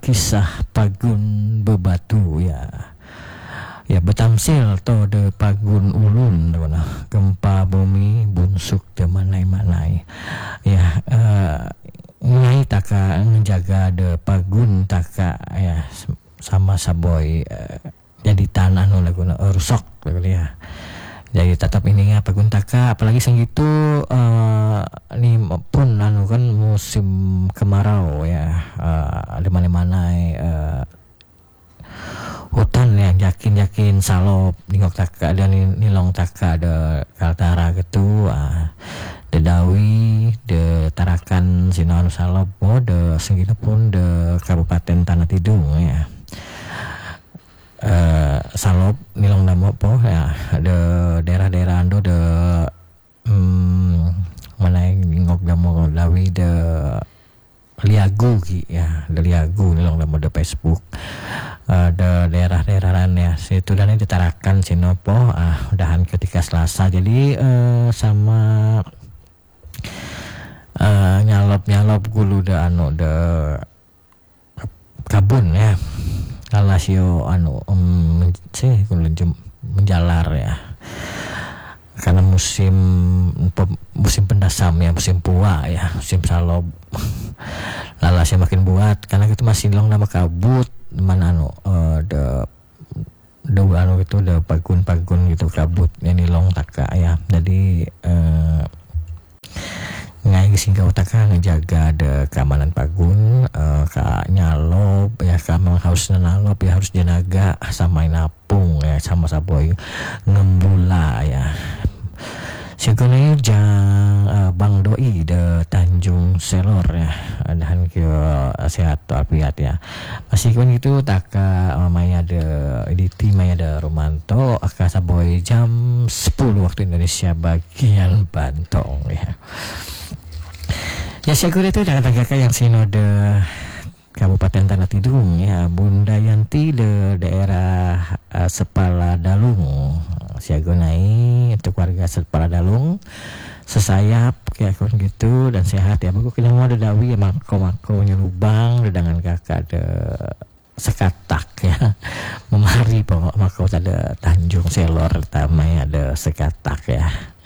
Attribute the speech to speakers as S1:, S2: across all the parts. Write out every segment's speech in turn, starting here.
S1: kisah Pagun Bebatu ya. Ya betamsil to de Pagun Ulun gempa bumi bunsuk de manai-manai. Ya ngai taka ngejaga de Pagun taka ya sama saboy jadi tanah nu laguna rusak ya. Jadi tetap ini Pagun taka apalagi segitu ini pun anu kan musim kemarau ya, di mana-mana hutan yang yakin salop ningok taka dan nilong taka de kaltara gitu de dawi de tarakan sinon salop de segitu pun de Kabupaten Tanah Tidung ya. Salop nilong namo po ya de daerah-daerah ando de mana ngok damo dawi de Liagu ya, de Liagu nilong namo de Facebook de daerah-daerahan ya situ dan ditarakan sinopo udahan ketika Selasa jadi sama nyalop gulu de anu de kabun ya Alasio anu menjalar ya karena musim pendasam ya, musim pua ya, musim salop lalasnya makin buat karena itu masih long nama kabut mana anu de anu itu de pagun gitu kabut ini long taka ya jadi ngai singga utaka ngejaga de keamanan Pagun ka nyalop ya kamang harus nalop ya harus jenaga sama napung ya sama saboy ngembula ya segala jang Bang Doi de Tanjung Selor ya dan ke sehat walafiat ya masih kan gitu taka maya de editi maya de Romanto aka saboy jam 10 waktu Indonesia bagian Bantong ya. Ya syukur itu dengan kakak yang sinode Kabupaten Tanah Tidung ya Bunda Yanti de daerah Sepala Dalung siagonai untuk warga Sepala Dalung sesayap kayak gitu dan sehat ya bagus kita mau ada dawi ya mako nyelubang dengan kakak de sekatak ya memari pokok mako ada Tanjung Selor tamai ada sekatak ya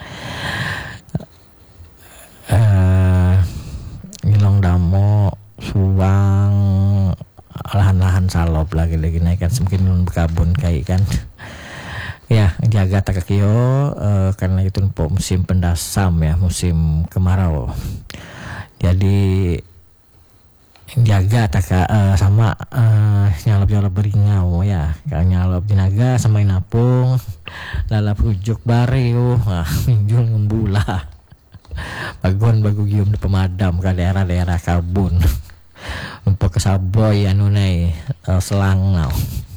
S1: ngilong damo suang lahan-lahan salop lagi naikkan semakin berkabun kayak kan ya jaga takakio karena itu musim pendasam ya musim kemarau jadi jaga taka sama nyalop beringau ya kalau nyalop jinaga sama napung lalap rujuk bariu minjul ngembula Pagun bagu gium di pemadam ke daerah-daerah kabun untuk kesaboy anu nai selang nau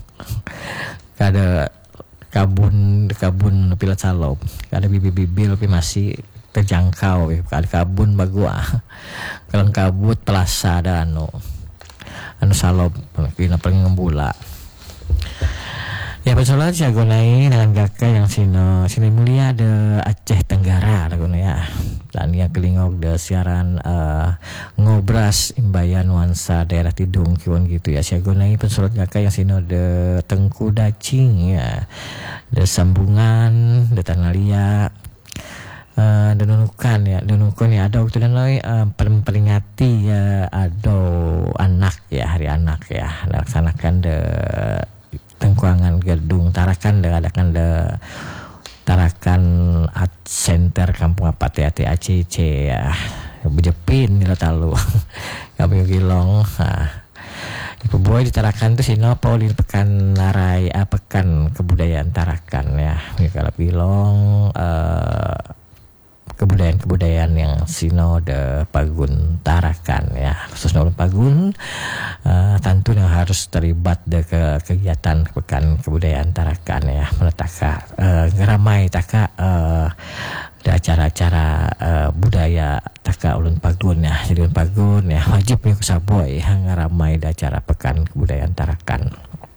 S1: kada kabun pilat salop kada bibi-bibi tapi masih terjangkau kada kabun bagu kalau kabut pelasa ada anu salop pina paling ngembula ya pensolat jagonai dengan gaka yang sini mulia de Aceh Tenggara lagun ya dan yang kelingok de siaran ngobras imbayan nuansa daerah Tidung kiwon gitu ya jagonai pensolat gaka yang sini de Tengku Dacing ya de Sambungan de Tanalia dan nunukan ya ada waktu dan lain peringati ya ada anak ya hari anak ya laksanakan de tengkuangan gedung tarakan adakan tarakan art center kampung apa TACC ya bejepin nila talu kami gilong ibu boy ditarakan tuh sino Paulin pekan narai pekan kebudayaan tarakan ya kalau gilong kebudayaan yang sino de Pagun tarakan ya khususnya Pagun tentu yang harus terlibat de kegiatan pekan kebudayaan tarakan ya menetaka ngeramai taka de acara-acara budaya taka ulun Pagun ya jadi ulun Pagun ya wajib nih kusaboy ngeramai de acara pekan kebudayaan tarakan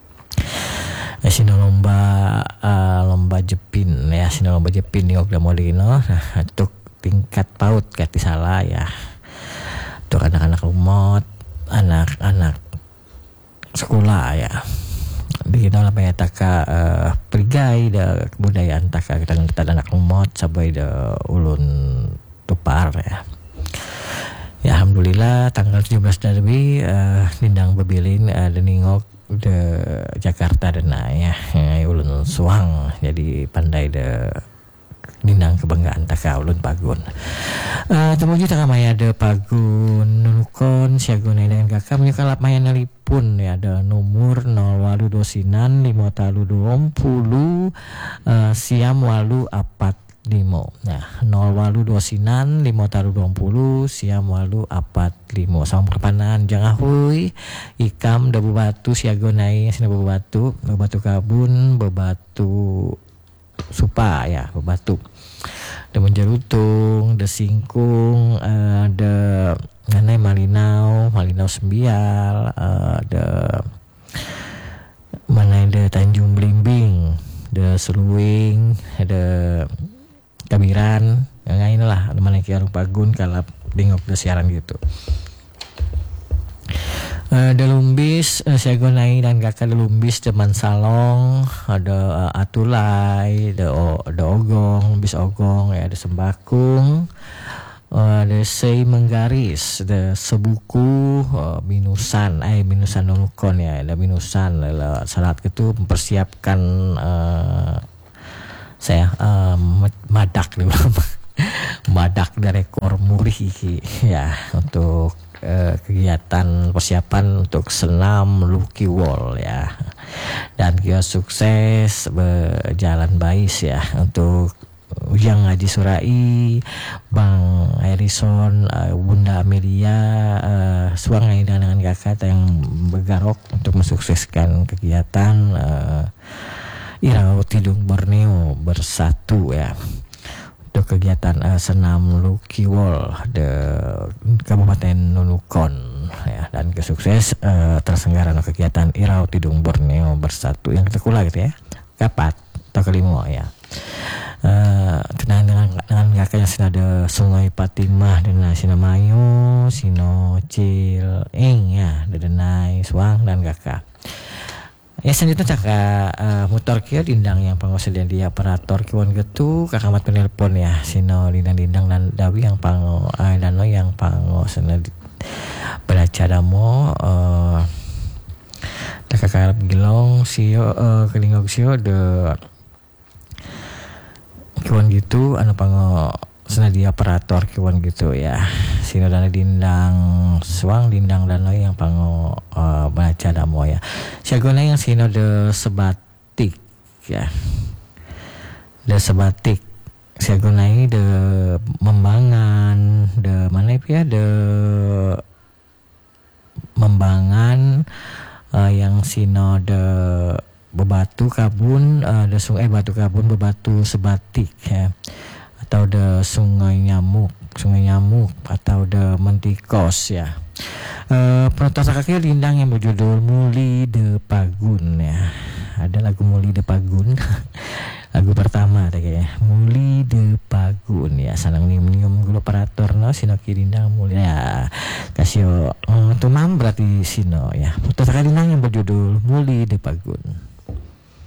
S1: sino lomba jepin ya sino lomba jepin di Ogda Molino untuk tingkat PAUD kati salah ya untuk anak-anak lumot anak-anak sekolah ya di dalam taka perigai da kebudayaan taka kita anak umot sabai da ulun tupar ya. Ya alhamdulillah tanggal 17 Darbi nindang babilin deningok de Jakarta dena ya ulun suang jadi pandai de nindang kebanggaan taka ulun pagun. Temuju taka maya de pagun nunukon siagun dengan kakak menyekalap maya nelipun ya ada nomor 0 dosinan 5 talu 20 siam walu apat limo. Nah 0 dosinan 5 talu 20 siam walu apat limo sama perpanan jangan hui ikam da bebatu siagonai sina bebatu kabun bebatu supa ya bebatu ada menjerutung ada singkung ada nanai malinau sembial ada mana ada Tanjung Belimbing ada Seluing ada Kabiran yang lain lah ada mana kiaru pagun kalap dingok da siaran gitu. Ada lumbis siagonai dan kakak ada lumbis teman salong ada atulai ada ogong lumbis ogong ya ada sembakung ada sei menggaris ada sebuku minusan nunukon ya ada minusan salat itu mempersiapkan saya madak dulu madak dari rekor muri ya untuk kegiatan persiapan untuk senam Lucky Wall ya dan kita sukses berjalan baik ya untuk Ujang Haji Surai Bang Harrison Bunda Amelia suang dengan kakak yang bergarok untuk mensukseskan kegiatan Irau Tidung Borneo bersatu ya untuk kegiatan senam Lucky Wall de Kabupaten Nunukon ya dan kesukses terselenggara kegiatan Irau Tidung Borneo bersatu yang ketekula gitu ya kapat atau kelima ya dengan kakaknya sini ada Sungai Patimah dan Sina Mayu Sino Cil ya Denai Suang dan kakak. Ya selanjutnya caka motor kia dindang yang pangosedia dia operator kiwan getu kakamat penelpon ya sino dindang dan dawi yang pango dano yang pango sena beraca damo kakak gilong sio kelingog sio de kiwan gitu anu pango sena dia operator kiwan gitu ya sino dana dindang suang dindang dano yang pango baca damo ya siagona yang sino de sebatik ya de sebatik siagona ini de membangan de mana ya de membangan yang sino de bebatu kabun de sungai batu kabun bebatu sebatik ya atau de sungai nyamuk atau de mentikos ya. Penonton kakaknya lindang yang berjudul Muli de Pagun ya. Ada lagu Muli de Pagun lagu pertama kayaknya Muli de Pagun ya sanang nium gula operator no sino kirindang muli ya kasih tumam berarti sino ya. Penonton kakaknya lindang yang berjudul Muli de Pagun.